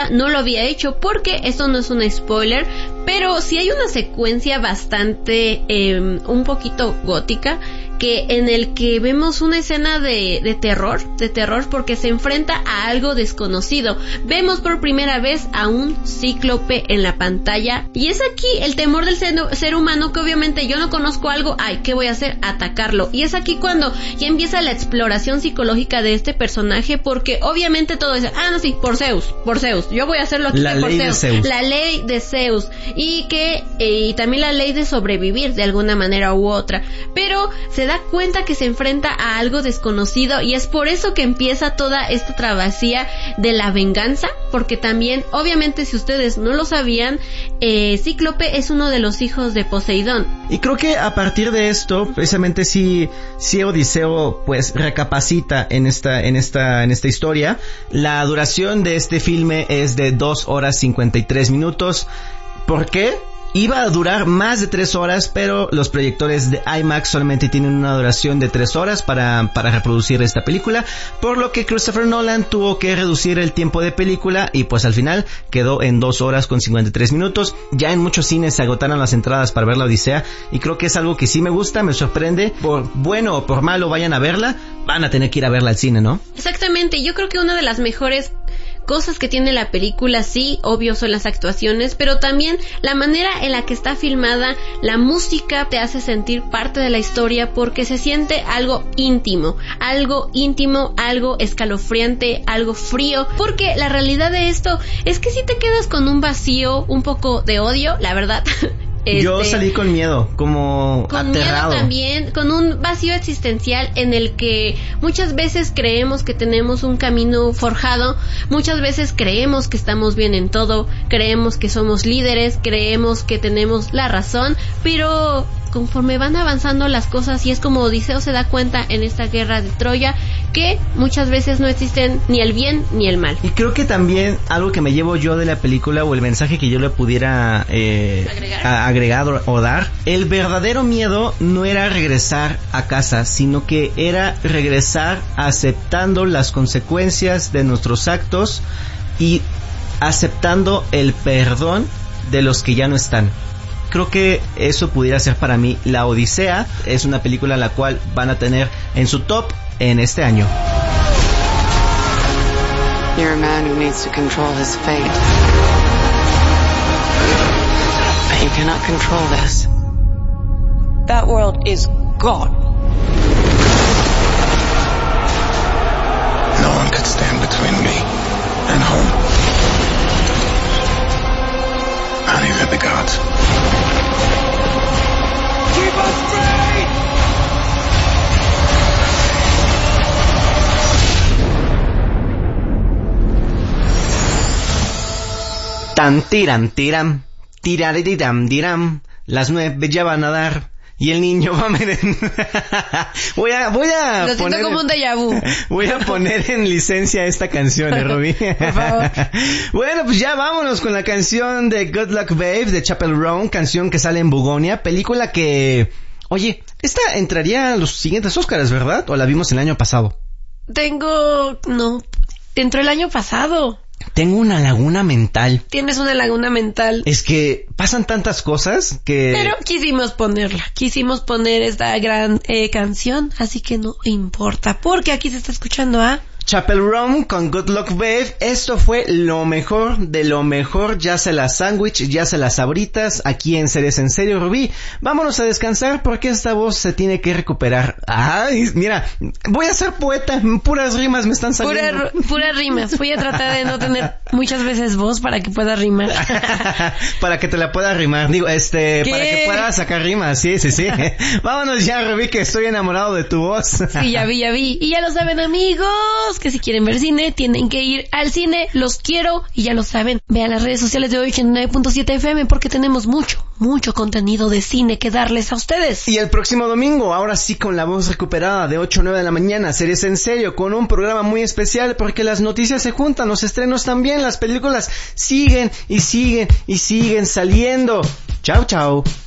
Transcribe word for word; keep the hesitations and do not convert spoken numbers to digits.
no lo había hecho porque esto no es un spoiler, pero sí hay una secuencia bastante eh, un poquito gótica, que en el que vemos una escena de, de terror, de terror porque se enfrenta a algo desconocido. Vemos por primera vez a un cíclope en la pantalla y es aquí el temor del ser, ser humano, que obviamente yo no conozco algo, ay, ¿qué voy a hacer? Atacarlo. Y es aquí cuando ya empieza la exploración psicológica de este personaje, porque obviamente todo es, ah, no, sí, por Zeus, por Zeus, yo voy a hacerlo aquí la por ley Zeus. de Zeus. La ley de Zeus. Y que, eh, y también la ley de sobrevivir de alguna manera u otra. Pero se da cuenta que se enfrenta a algo desconocido y es por eso que empieza toda esta travesía de la venganza, porque también, obviamente, si ustedes no lo sabían, eh, Cíclope es uno de los hijos de Poseidón. Y creo que a partir de esto, precisamente sí, sí Odiseo pues recapacita en esta, en esta, en esta historia. La duración de este filme es de dos horas cincuenta y tres minutos. ¿Por qué? Iba a durar más de tres horas, pero los proyectores de IMAX solamente tienen una duración de tres horas para, para reproducir esta película, por lo que Christopher Nolan tuvo que reducir el tiempo de película y pues al final quedó en dos horas con cincuenta y tres minutos. Ya en muchos cines se agotaron las entradas para ver la Odisea y creo que es algo que sí me gusta, me sorprende. Por bueno o por malo vayan a verla, van a tener que ir a verla al cine, ¿no? Exactamente, yo creo que una de las mejores cosas que tiene la película, sí, obvio, son las actuaciones, pero también la manera en la que está filmada, la música te hace sentir parte de la historia porque se siente algo íntimo, algo íntimo, algo escalofriante, algo frío, porque la realidad de esto es que si te quedas con un vacío, un poco de odio, la verdad. Este, Yo salí con miedo, como con aterrado. Miedo también, con un vacío existencial en el que muchas veces creemos que tenemos un camino forjado, muchas veces creemos que estamos bien en todo, creemos que somos líderes, creemos que tenemos la razón, pero conforme van avanzando las cosas, y es como Odiseo se da cuenta en esta guerra de Troya, que muchas veces no existen ni el bien ni el mal. Y creo que también algo que me llevo yo de la película, o el mensaje que yo le pudiera eh, agregar. A, agregar o, o dar, el verdadero miedo no era regresar a casa, sino que era regresar aceptando las consecuencias de nuestros actos y aceptando el perdón de los que ya no están. Creo que eso pudiera ser para mí La Odisea. Es una película la cual van a tener en su top en este año. You're a man who needs to control his fate. But you cannot control this. That world is gone. No one could stand between me and home. Not even the gods. Keep us free! Tan tiran, tiran, tirariram, diram, las nueve ya van a dar y el niño va a merendar. voy a, voy a Lo poner, siento como un déjà vu. Voy a poner en licencia esta canción, ¿eh, Rubí? Por favor. Bueno, pues ya vámonos con la canción de Good Luck Babe de Chappell Roan, canción que sale en Bugonia, película que, oye, esta entraría a los siguientes Óscares, ¿verdad? ¿O la vimos el año pasado? Tengo, no, entró el año pasado. Tengo una laguna mental. Tienes una laguna mental. Es que pasan tantas cosas que... Pero quisimos ponerla, quisimos poner esta gran eh, canción, así que no importa, porque aquí se está escuchando a... Chappell Roan con Good Luck Babe. Esto fue lo mejor de lo mejor. Ya se las sándwich, ya se las sabritas aquí en Series en Serio, Rubí. Vámonos a descansar porque esta voz se tiene que recuperar. Ay, mira, voy a ser poeta. Puras rimas me están saliendo. Pura, puras rimas. Voy a tratar de no tener muchas veces voz para que pueda rimar. Para que te la pueda rimar. Digo, este, ¿qué? Para que pueda sacar rimas. Sí, sí, sí. Vámonos ya, Rubí, que estoy enamorado de tu voz. Sí, ya vi, ya vi. Y ya lo saben, amigos, que si quieren ver cine, tienen que ir al cine. Los quiero y ya lo saben. Vean las redes sociales de ochenta y nueve punto siete F M porque tenemos mucho, mucho contenido de cine que darles a ustedes. Y el próximo domingo, ahora sí con la voz recuperada, de ocho a nueve de la mañana, Series en Serio, con un programa muy especial porque las noticias se juntan, los estrenos también, las películas siguen y siguen y siguen saliendo. Chao, chao.